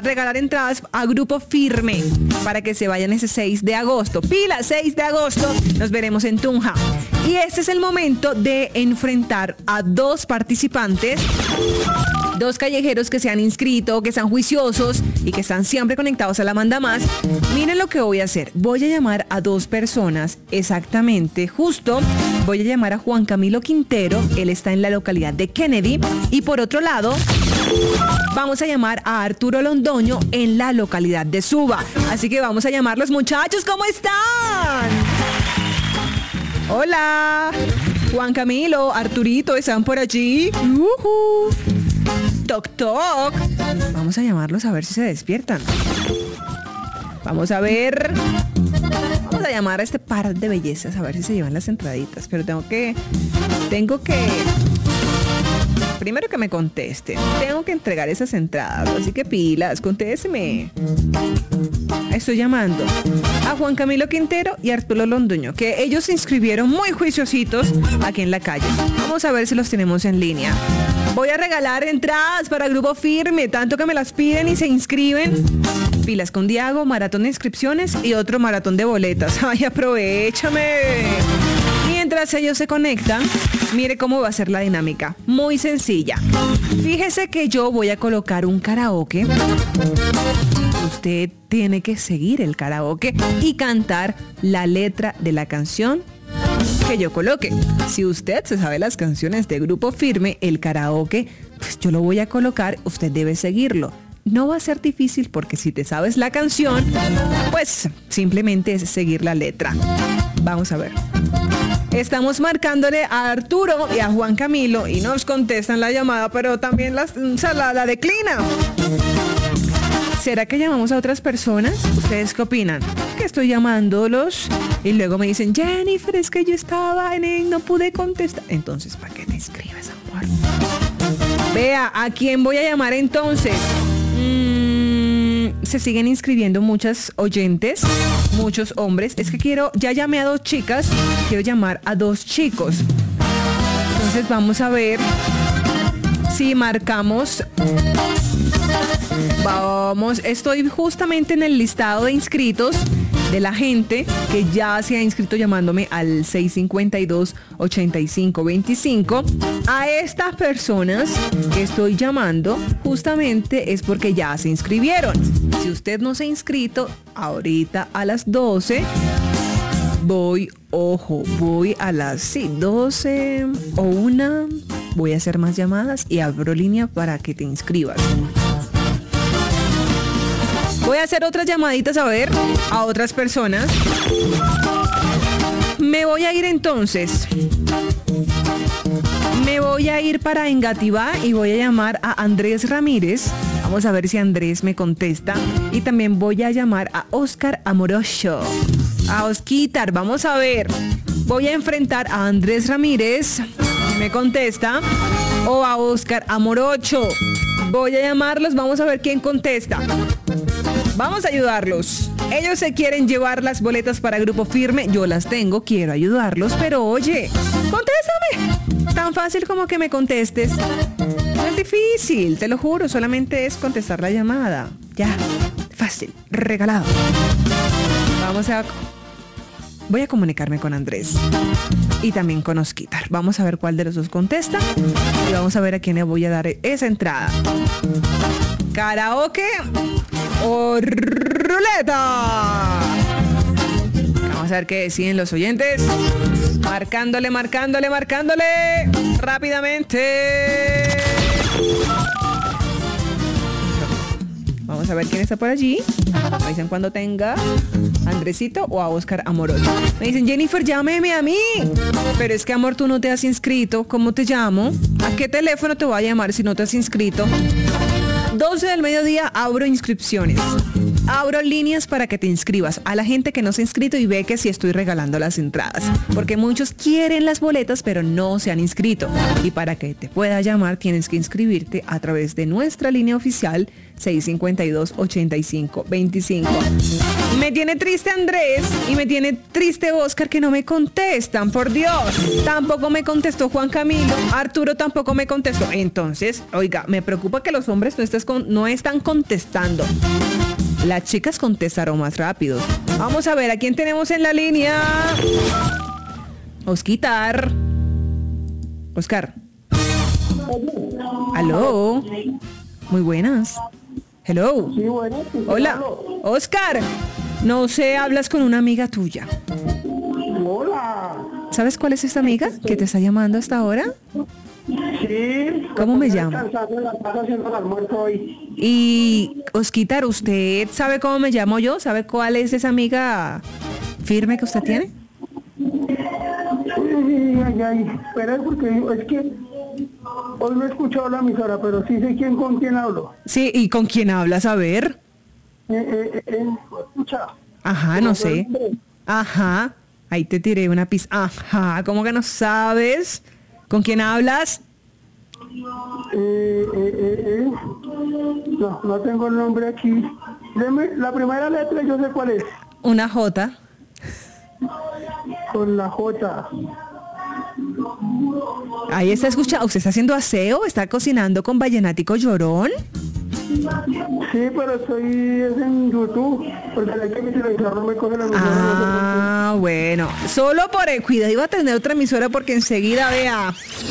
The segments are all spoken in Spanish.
regalar entradas a Grupo Firme para que se vayan ese 6 de agosto. Pila, 6 de agosto, nos veremos en Tunja. Y este es el momento de enfrentar a 2 participantes, 2 callejeros que se han inscrito, que están juiciosos y que están siempre conectados a la Manda Más. Miren lo que voy a hacer. Voy a llamar a 2 personas exactamente, justo. Voy a llamar a Juan Camilo Quintero. Él está en la localidad de Kennedy. Y por otro lado, vamos a llamar a Arturo Londoño en la localidad de Suba. Así que vamos a llamarlos. Muchachos, ¿cómo están? Hola. Juan Camilo, Arturito, ¿están por allí? Toc, toc. Vamos a llamarlos a ver si se despiertan. Vamos a ver. Vamos a llamar a este par de bellezas a ver si se llevan las entraditas. Pero tengo que primero que me contesten. Tengo que entregar esas entradas. Así que pilas, contésteme. Estoy llamando a Juan Camilo Quintero y Arturo Londoño, que ellos se inscribieron muy juiciositos aquí en la calle. Vamos a ver si los tenemos en línea. Voy a regalar entradas para Grupo Firme, tanto que me las piden y se inscriben. Pilas con Diago, maratón de inscripciones y otro maratón de boletas. ¡Ay, aprovechame! Mientras ellos se conectan, mire cómo va a ser la dinámica. Muy sencilla. Fíjese que yo voy a colocar un karaoke. Usted tiene que seguir el karaoke y cantar la letra de la canción que yo coloque. Si usted se sabe las canciones de Grupo Firme, el karaoke, pues yo lo voy a colocar, usted debe seguirlo. No va a ser difícil porque si te sabes la canción, pues simplemente es seguir la letra. Vamos a ver. Estamos marcándole a Arturo y a Juan Camilo y nos contestan la llamada, pero también la declina. ¿Será que llamamos a otras personas? ¿Ustedes qué opinan? Que estoy llamándolos y luego me dicen, Jennifer, es que yo estaba no pude contestar. Entonces, ¿para qué te inscribes, amor? Vea, ¿a quién voy a llamar entonces? Se siguen inscribiendo muchas oyentes, muchos hombres. Es que ya llamé a 2 chicas, quiero llamar a 2 chicos. Entonces vamos a ver si marcamos. Vamos, estoy justamente en el listado de inscritos de la gente que ya se ha inscrito llamándome al 652-8525. A estas personas que estoy llamando justamente es porque ya se inscribieron. Si usted no se ha inscrito, ahorita a las 12 voy a las 12 o 1, voy a hacer más llamadas y abro línea para que te inscribas. Voy a hacer otras llamaditas a ver a otras personas. Me voy a ir entonces. Me voy a ir para Engativá y voy a llamar a Andrés Ramírez. Vamos a ver si Andrés me contesta. Y también voy a llamar a Oscar Amorocho. A Osquitar, vamos a ver. Voy a enfrentar a Andrés Ramírez, me contesta, o a Oscar Amorocho. Voy a llamarlos, vamos a ver quién contesta. Vamos a ayudarlos. Ellos se quieren llevar las boletas para Grupo Firme. Yo las tengo, quiero ayudarlos, pero oye, contéstame. Tan fácil como que me contestes. No es difícil, te lo juro, solamente es contestar la llamada. Ya, fácil, regalado. Voy a comunicarme con Andrés y también con Osquitar. Vamos a ver cuál de los dos contesta y vamos a ver a quién le voy a dar esa entrada. Karaoke o ruleta. Vamos a ver qué deciden los oyentes. Marcándole rápidamente. Vamos a ver quién está por allí. Me dicen cuando tenga Andresito o a Oscar Amorocho. Me dicen, Jennifer, llámeme a mí. Pero es que, amor, tú no te has inscrito. ¿Cómo te llamo? ¿A qué teléfono te voy a llamar si no te has inscrito? 12 del mediodía abro inscripciones. abro líneas para que te inscribas. A la gente que no se ha inscrito y ve que sí estoy regalando las entradas. Porque muchos quieren las boletas, pero no se han inscrito. Y para que te pueda llamar, tienes que inscribirte a través de nuestra línea oficial 652-8525. Me tiene triste Andrés y me tiene triste Oscar que no me contestan, por Dios. Tampoco me contestó Juan Camilo, Arturo tampoco me contestó. Entonces, oiga, me preocupa que los hombres no están contestando. Las chicas contestaron más rápido. Vamos a ver, ¿a quién tenemos en la línea? Oscar. Aló. Muy buenas. Hello. Sí, bueno, sí, hola. hablo. Oscar. No sé, hablas con una amiga tuya. Hola. ¿Sabes cuál es esta amiga que te está llamando hasta ahora? Sí. ¿Cómo me llamo? Descansando en la casa haciendo el almuerzo hoy. Y, Osquitar, ¿usted sabe cómo me llamo yo? ¿Sabe cuál es esa amiga firme que usted tiene? Ay, espera, porque es que hoy no he escuchado la emisora, pero sí sé con quién hablo. Sí, ¿y con quién hablas? A ver. Escucha. Ajá, no sé. Ajá, ahí te tiré una pista. Ajá, ¿cómo que no sabes? ¿Con quién hablas? No tengo el nombre aquí. Deme la primera letra, yo sé cuál es. Una J. Con la J. Ahí está escuchando. ¿Usted está haciendo aseo? ¿Está cocinando con vallenático llorón? Sí, pero estoy en YouTube, porque hay que mi televisor no me coge la emisora. Ah, bueno. Solo por el cuidado iba a tener otra emisora porque enseguida vea.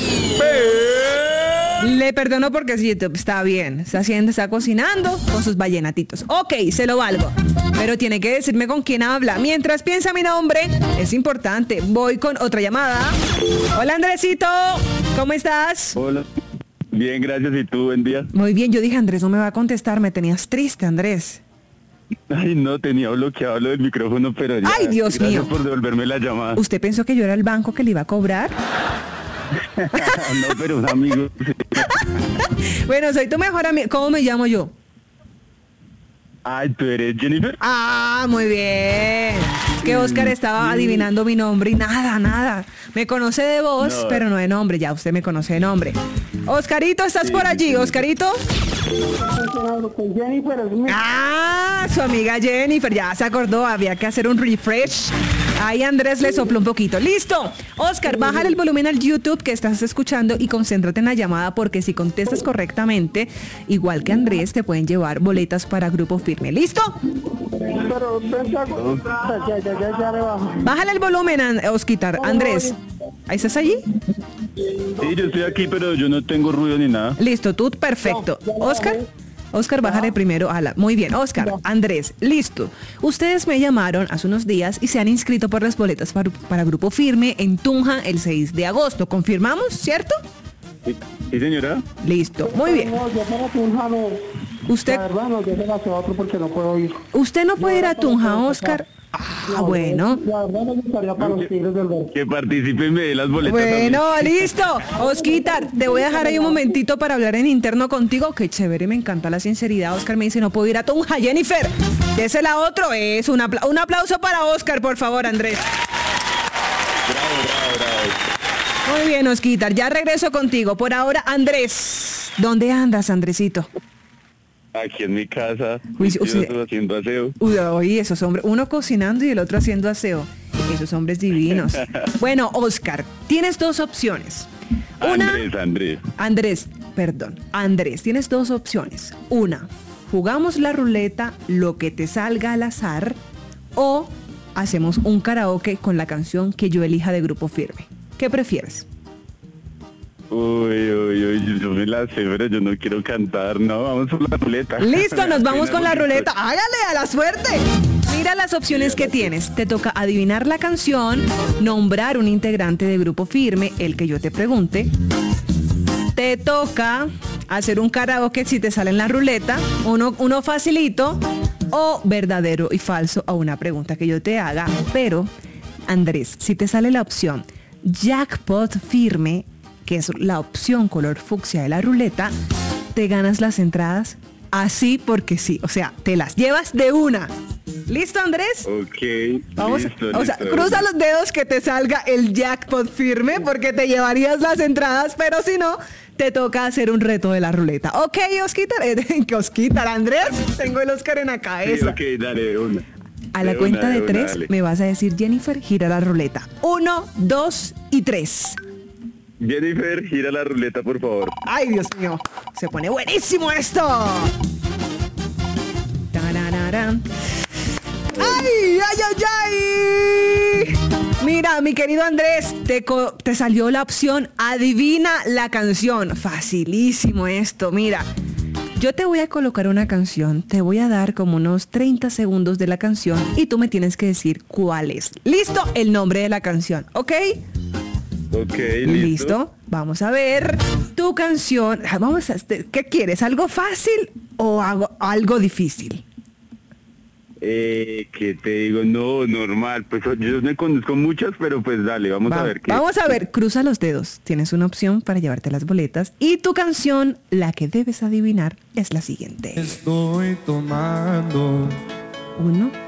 Le perdono porque sí, está bien. Está cocinando con sus vallenatitos. Ok, se lo valgo. Pero tiene que decirme con quién habla. Mientras piensa mi nombre, es importante. Voy con otra llamada. Hola, Andresito. ¿Cómo estás? Hola. Bien, gracias. ¿Y tú? Buen día. Muy bien. Yo dije, Andrés no me va a contestar. Me tenías triste, Andrés. Ay, no, tenía bloqueado lo del micrófono, pero ya. Ay, Dios mío. Gracias por devolverme la llamada. ¿Usted pensó que yo era el banco que le iba a cobrar? No, pero un amigo. Bueno, soy tu mejor amigo. ¿Cómo me llamo yo? Ay, ¿tú eres Jennifer? Ah, muy bien. Es que Oscar estaba adivinando mi nombre y nada. Me conoce de voz, No. pero no de nombre. Ya usted me conoce de nombre. Oscarito, ¿estás por allí? Oscarito. Con Jennifer Smith. Ah, su amiga Jennifer. Ya se acordó, había que hacer un refresh. Ahí Andrés le sopló un poquito. ¡Listo! Oscar, bájale el volumen al YouTube que estás escuchando y concéntrate en la llamada porque si contestas correctamente, igual que Andrés, te pueden llevar boletas para Grupo Firme. ¿Listo? Pero ya le bajo. Bájale el volumen, Osquitar. Andrés, ¿ahí estás allí? Sí, yo estoy aquí, pero yo no tengo ruido ni nada. Listo, tú perfecto. Oscar, bájale primero a la... Muy bien, Oscar, Andrés, listo. Ustedes me llamaron hace unos días y se han inscrito por las boletas para Grupo Firme en Tunja el 6 de agosto. ¿Confirmamos, cierto? Sí, señora. Listo, muy bien. No, yo para Tunja no. Usted, La verdad no, yo se la hacia otro porque no puedo ir. usted no puede ir a Tunja, Oscar. Ah, bueno. La verdad me gustaría para los Tigres del Norte. Que participe y me dé las boletas. Bueno, listo. Osquitar, te voy a dejar ahí un momentito para hablar en interno contigo. Qué chévere, me encanta la sinceridad. Oscar me dice, no puedo ir a Tunja. Jennifer, désela otro. Es un aplauso para Oscar, por favor, Andrés. Bravo. Muy bien, Osquitar, ya regreso contigo. Por ahora, Andrés, ¿dónde andas, Andresito? Aquí en mi casa, Uy, juicioso, haciendo aseo. Uy, esos hombres, uno cocinando y el otro haciendo aseo. Esos hombres divinos. Bueno, Oscar, tienes dos opciones. Andrés, tienes dos opciones. Una, jugamos la ruleta, lo que te salga al azar, o hacemos un karaoke con la canción que yo elija de Grupo Firme. ¿Qué prefieres? Uy, yo me la sé, pero yo no quiero cantar, no, vamos por la ruleta. Listo, nos vamos con la ruleta. Hágale a la suerte. Mira las opciones que tienes. Te toca adivinar la canción, nombrar un integrante de Grupo Firme, el que yo te pregunte. Te toca hacer un karaoke si te sale en la ruleta, uno facilito, o verdadero y falso a una pregunta que yo te haga. Pero, Andrés, si te sale la opción Jackpot Firme, que es la opción color fucsia de la ruleta, te ganas las entradas así porque sí. O sea, te las llevas de una. ¿Listo, Andrés? Ok, Vamos, listo, o sea, listo. cruza los dedos que te salga el jackpot firme porque te llevarías las entradas, pero si no, te toca hacer un reto de la ruleta. Ok, Osquitar, Osquitar, Andrés, tengo el Oscar en la Sí, cabeza. ok, dale, una. A la De cuenta una, de una, 3 dale. me vas a decir, Jennifer, gira la ruleta. 1, 2 y 3. Jennifer, gira la ruleta, por favor. Ay, Dios mío, se pone buenísimo esto. Tarararán. ¡Ay, ay, ay, ay! Mira, mi querido Andrés, te salió la opción adivina la canción. Facilísimo esto, mira. Yo te voy a colocar una canción, te voy a dar como unos 30 segundos de la canción y tú me tienes que decir cuál es. ¿Listo? El nombre de la canción, ¿ok? Ok, listo. Vamos a ver tu canción. Vamos a, ¿qué quieres? ¿Algo fácil o algo difícil? ¿Qué te digo? No, normal. Pues yo me conozco muchas, pero pues dale, vamos a ver qué. Vamos a ver, cruza los dedos. Tienes una opción para llevarte las boletas. Y tu canción, la que debes adivinar, es la siguiente. Estoy tomando 1,